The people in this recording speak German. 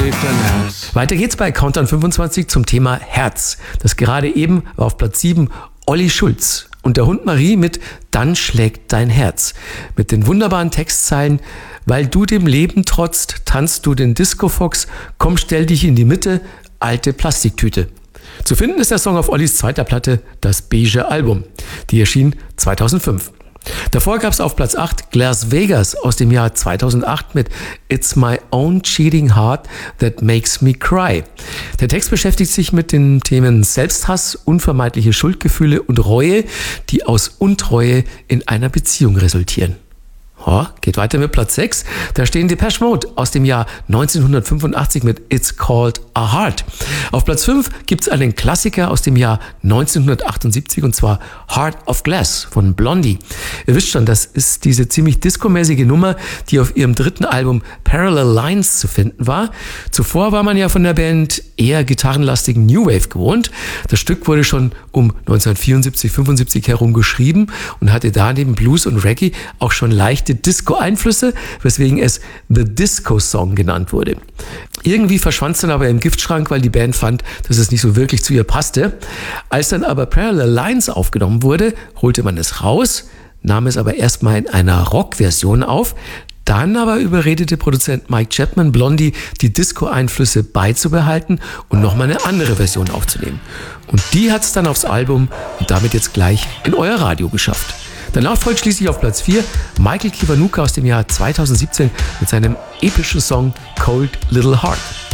schlägt dein Herz. Weiter geht's bei Countdown 25 zum Thema Herz. Das gerade eben war auf Platz 7 Olli Schulz und der Hund Marie mit Dann schlägt dein Herz. Mit den wunderbaren Textzeilen: Weil du dem Leben trotzt, tanzt du den Disco-Fox, komm, stell dich in die Mitte, alte Plastiktüte. Zu finden ist der Song auf Ollis zweiter Platte, das Beige Album. Die erschien 2005. Davor gab es auf Platz 8 Las Vegas aus dem Jahr 2008 mit It's my own cheating heart that makes me cry. Der Text beschäftigt sich mit den Themen Selbsthass, unvermeidliche Schuldgefühle und Reue, die aus Untreue in einer Beziehung resultieren. Geht weiter mit Platz 6. Da stehen Depeche Mode aus dem Jahr 1985 mit It's Called a Heart. Auf Platz 5 gibt's einen Klassiker aus dem Jahr 1978 und zwar Heart of Glass von Blondie. Ihr wisst schon, das ist diese ziemlich discomäßige Nummer, die auf ihrem dritten Album Parallel Lines zu finden war. Zuvor war man ja von der Band eher gitarrenlastigen New Wave gewohnt. Das Stück wurde schon um 1974, 75 herum geschrieben und hatte da neben Blues und Reggae auch schon leichte Disco-Einflüsse, weswegen es The Disco Song genannt wurde. Irgendwie verschwand es dann aber im Giftschrank, weil die Band fand, dass es nicht so wirklich zu ihr passte. Als dann aber Parallel Lines aufgenommen wurde, holte man es raus, nahm es aber erstmal in einer Rock-Version auf. Dann aber überredete Produzent Mike Chapman Blondie, die Disco-Einflüsse beizubehalten und nochmal eine andere Version aufzunehmen. Und die hat es dann aufs Album und damit jetzt gleich in euer Radio geschafft. Danach folgt schließlich auf Platz 4 Michael Kiwanuka aus dem Jahr 2017 mit seinem epischen Song Cold Little Heart.